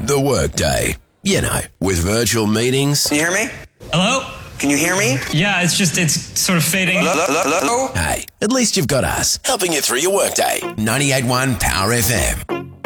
The workday. You know, with virtual meetings. Can you hear me? Hello? Can you hear me? Yeah, it's sort of fading. Hello? Hey, at least you've got us helping you through your workday. 98.1 Power FM.